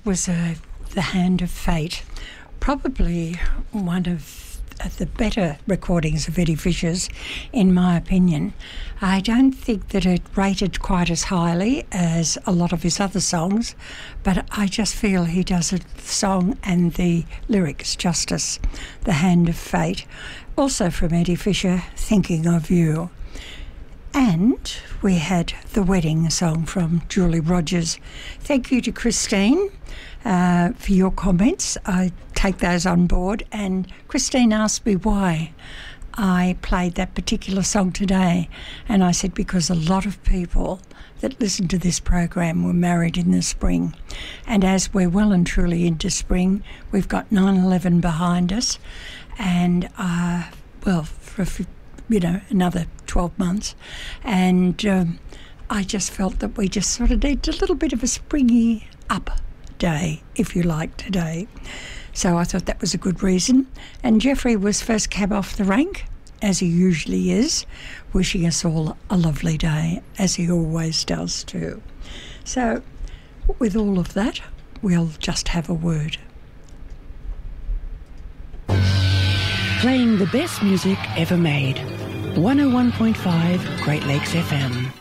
was The Hand of Fate, probably one of the better recordings of Eddie Fisher's, in my opinion. I don't think that it rated quite as highly as a lot of his other songs, but I just feel he does the song and the lyrics justice. The Hand of Fate. Also from Eddie Fisher, Thinking of You. And we had the wedding song from Julie Rogers. Thank you to Christine for your comments. I take those on board. And Christine asked me why I played that particular song today. And I said because a lot of people that listen to this program were married in the spring. And as we're well and truly into spring, we've got 9/11 behind us. And, for another 12 months. And I just felt that we just sort of need a little bit of a springy up day, if you like, today. So I thought that was a good reason. And Jeffrey was first cab off the rank, as he usually is, wishing us all a lovely day, as he always does too. So with all of that, we'll just have a word. Playing the best music ever made. 101.5 Great Lakes FM.